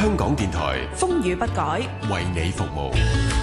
香港電台風雨不改， 為你服務。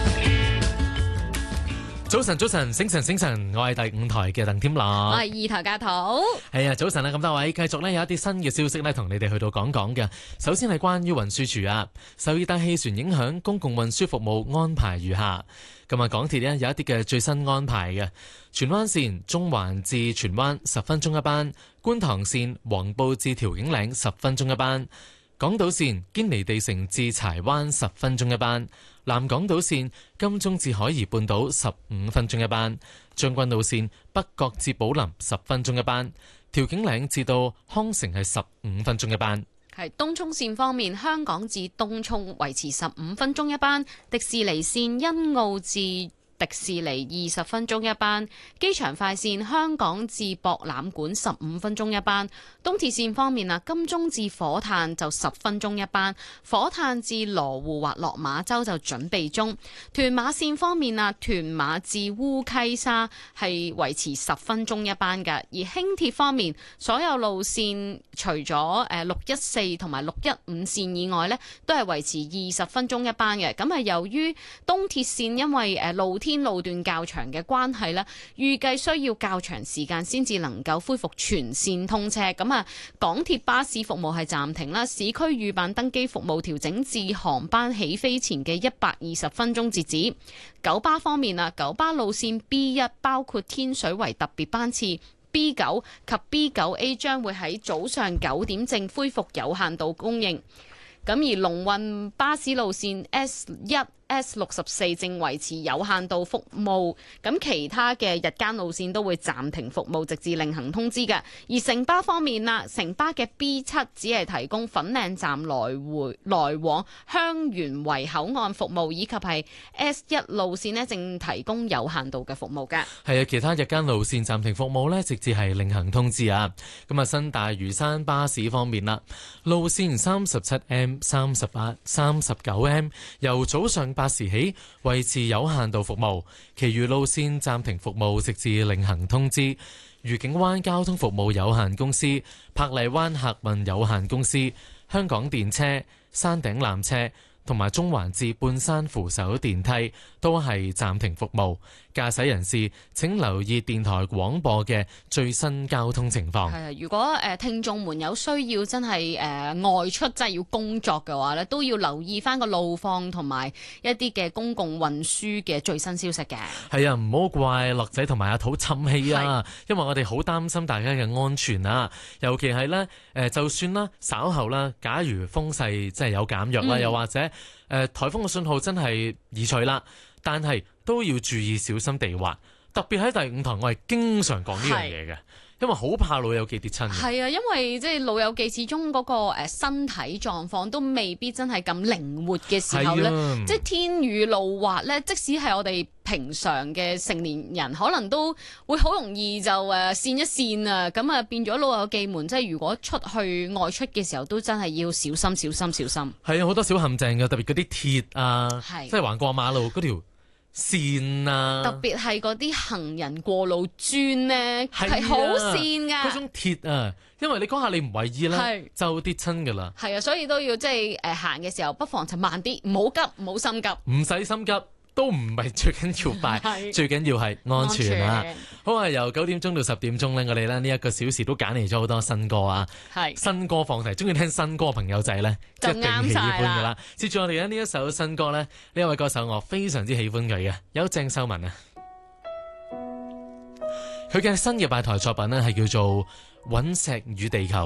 早晨，醒神，我係第5台嘅鄧添樂， 我係2台家土。 係啊，早晨啊，咁多位繼續呢有一啲新嘅消息呢同你哋去到講嘅。首先係關於運輸署啊，受熱帶氣旋影響，公共運輸服務安排如下。咁啊，港鐵呢有一啲嘅最新安排嘅，荃灣線中環至荃灣10分鐘一班，觀塘線黃埔至調景嶺10分鐘一班，港島線堅尼地城至柴灣10分鐘一班，南港島線金鐘至海怡半島15分鐘一班，將軍澳線北角至寶林10分鐘一班，調景嶺至到康城係15分鐘一班。 係東涌線方面，香港至東涌維持15分鐘一班，迪士尼線欣澳至迪士尼20分鐘一班，機場快線香港至博覽館15分鐘一班。東鐵線方面啊，金鐘至火炭就10分鐘一班，火炭至羅湖或落馬洲就準備中。屯馬線方面啊，屯馬至烏溪沙係維持10分鐘一班嘅。而輕鐵方面，所有路線除咗614同埋615線以外呢，都係維持20分鐘一班嘅。咁係由於東鐵線因為露天路段較長嘅關係咧，預計需要較長時間先至能夠恢復全線通車。咁啊，港鐵巴士服務係暫停啦，市區預辦登機服務調整至航班起飛前嘅120分鐘截止。九巴方面啊，九巴路線 B1 包括天水圍特別班次 B9 及 B9A 將會喺早上9點正恢復有限度供應。咁而龍運巴士路線 S1、S64 正維持有限度服務，咁其他嘅日間路線都會暫停服務，直至另行通知嘅。而城巴方面啦，城巴嘅 B7 只係提供粉嶺站來往香園圍口岸服務，以及係 S1 路線呢正提供有限度嘅服務嘅。 係啊，其他日間路線暫停服務呢，直至係另行通知啊。咁啊，新大嶼山巴士方面啦，路線37M、38、39M 由早上8時起維持有限度服務，其餘路線暫停服務，直至另行通知。愉景灣交通服務有限公司、珀麗灣客運有限公司、香港電車、山頂纜車同埋中環至半山扶手電梯都係暫停服務，駕駛人士請留意電台廣播嘅最新交通情況。 係啊，如果聽眾們有需要真係外出真係要工作嘅話咧，都要留意翻個路況同埋一啲嘅公共運輸嘅最新消息嘅。係啊，唔好怪樂仔同埋阿土沉氣啊，因為我哋好擔心大家嘅安全啊，尤其係咧就算啦稍後啦，假如風勢真係有減弱啦，又或者颱風嘅信號真係移除啦，但係都要注意小心地滑，特別喺第5台我係經常講呢樣嘢嘅，因為好怕老友記跌親。係啊，因為即係老友記始終嗰個身體狀況都未必真係咁靈活嘅時候咧，即係天雨路滑咧，即使係我哋平常嘅成年人，可能都會好容易就跣一跣啊，咁啊變咗老友記們，即係如果出去外出嘅時候，都真係要小心。係啊，好多小陷阱嘅，特別嗰啲鐵啊，即係橫過馬路嗰條線啊，特別係嗰啲行人過路磚呢，係好跣噶。嗰種鐵啊，因為你嗰下你唔為意啦，就跌親噶啦。係啊，所以都要即係行嘅時候，不妨就慢啲，唔好急，唔好心急，唔使心急。都唔係最緊要快，最緊要係安全啊！好啊，由9點鐘到10點鐘呢，我哋呢一個小時都揀嚟咗好多新歌啊！新歌放題，中意聽新歌嘅朋友仔呢，一定喜歡噶啦！接住我哋呢一首新歌呢，呢一位歌手我非常之喜歡佢嘅，有鄭秀文啊！佢嘅新嘅8台作品呢係叫做《隕石與地球》。